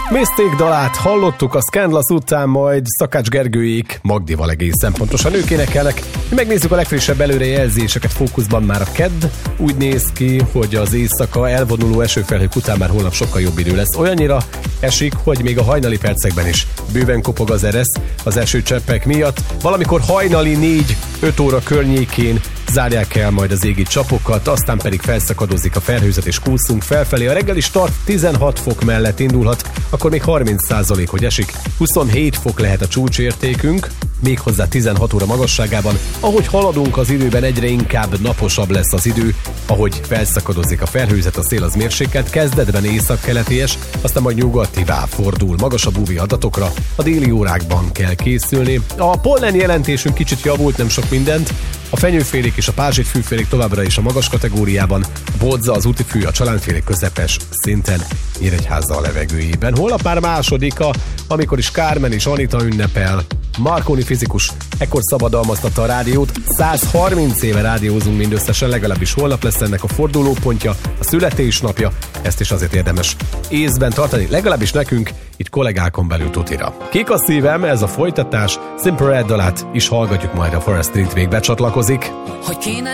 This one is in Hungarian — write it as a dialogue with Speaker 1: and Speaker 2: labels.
Speaker 1: Mystic dalát hallottuk a Scandalous után, majd Szakács Gergőjék Magdival egészen pontosan ők énekelnek. Megnézzük a legfrissebb előrejelzéseket Fókuszban már a kedd. Úgy néz ki, hogy az éjszaka elvonuló esőfelhők után már holnap sokkal jobb idő lesz. Olyannyira esik, hogy még a hajnali percekben is bőven kopog az eresz az esőcseppek miatt. Valamikor hajnali 4-5 óra környékén zárják el majd az égi csapokat, aztán pedig felszakadozik a felhőzet és kúszunk felfelé. A reggeli start 16 fok mellett indulhat, akkor még 30% hogy esik. 27 fok lehet a csúcsértékünk, méghozzá 16 óra magasságában. Ahogy haladunk az időben, egyre inkább naposabb lesz az idő, ahogy felszakadozik a felhőzet, a szél az mérsékelt, kezdetben északkeletiés, aztán majd nyugativá fordul. Magasabb UV adatokra a déli órákban kell készülni. A pollen jelentésünk kicsit javult, nem sok mindent. A fenyőfélék és a pázsitfűfélék továbbra is a magas kategóriában, a bodza, az útifű, a csalánfélék közepes szinten, Nyíregyháza a levegőjében. Holnap már másodika, amikor is Kármen és Anita ünnepel. Marconi fizikus ekkor szabadalmaztatta a rádiót, 130 éve rádiózunk mindösszesen, legalábbis holnap lesz ennek a fordulópontja, a születésnapja, ezt is azért érdemes észben tartani, legalábbis nekünk, itt kollégákon belül tutira. Kék a szívem, ez a folytatás, Simple Red dalát is hallgatjuk, majd a Forest Street még becsatlakozik.
Speaker 2: Hogy kéne